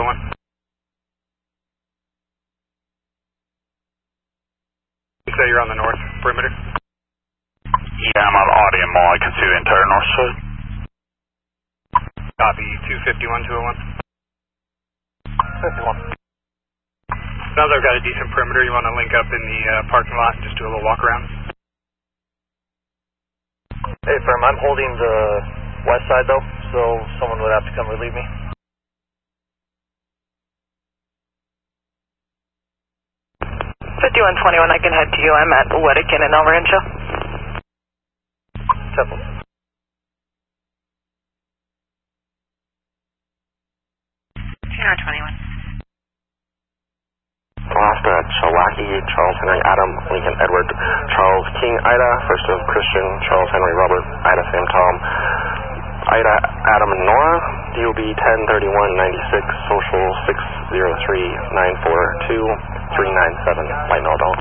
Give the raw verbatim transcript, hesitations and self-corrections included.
One. You say you're on the north perimeter? Yeah, I'm on Audion Mall. I can see the entire north side. Copy, two fifty-one, two oh one. fifty-one. Sounds like I've got a decent perimeter. You want to link up in the uh, parking lot and just do a little walk around? Hey, firm, I'm holding the west side though, so someone would have to come relieve me. fifty-one twenty-one, I can head to you. I'm at Wedekin and El Rancho. Temple. Sierra twenty-one. Alaska, Chalaki, Charles Henry Adam, Lincoln Edward, Charles King Ida, First of Christian, Charles Henry Robert, Ida Sam Tom, Ida Adam Nora, D O B ten thirty-one ninety-six, Social six zero three nine four two three nine seven, Light Noel